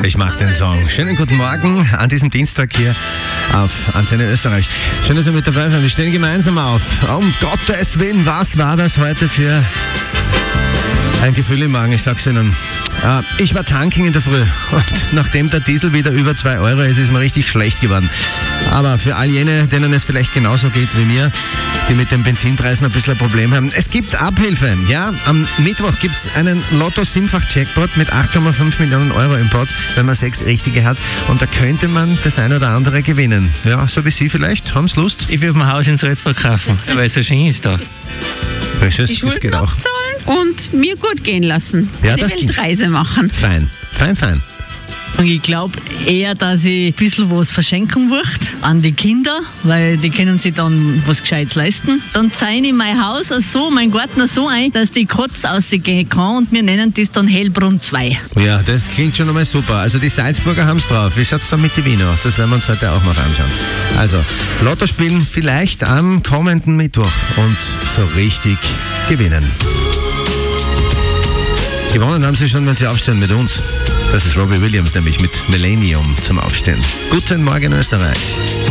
Ich mag den Song. Schönen guten Morgen an diesem Dienstag hier auf Antenne Österreich. Schön, dass ihr mit dabei seid. Wir stehen gemeinsam auf. Um Gottes Willen, was war das heute für ein Gefühl im Magen? Ich sag's Ihnen. Ich war tanken in der Früh und nachdem der Diesel wieder über 2 Euro ist, ist mir richtig schlecht geworden. Aber für all jene, denen es vielleicht genauso geht wie mir, die mit den Benzinpreisen ein bisschen ein Problem haben, es gibt Abhilfe. Ja, am Mittwoch gibt's einen Lotto-Simfach-Jackpot mit 8,5 Millionen Euro im Pot, wenn man 6 richtige hat. Und da könnte man das ein oder andere gewinnen. Ja, so wie Sie vielleicht. Haben Sie Lust? Ich will mein Haus in Salzburg kaufen, weil es so schön ist da. Das Die Schulden geht auch. abzahlen und mir gut gehen lassen. Ja, Eine das geht. Weltreise machen. Fein. Und ich glaube eher, dass ich ein bisschen was verschenken wird an die Kinder, weil die können sich dann was Gescheites leisten. Dann zeige ich mein Haus so, mein Garten so ein, dass die Katze ausgehen kann und wir nennen das dann Hellbrunn 2. Ja, das klingt schon einmal super. Also die Salzburger haben es drauf. Wie schaut es dann mit den Wiener aus? Das werden wir uns heute auch noch anschauen. Also, Lotto spielen vielleicht am kommenden Mittwoch und so richtig gewinnen. Gewonnen haben sie schon, wenn sie aufstehen mit uns. Das ist Robbie Williams nämlich mit Millennium zum Aufstehen. Guten Morgen Österreich.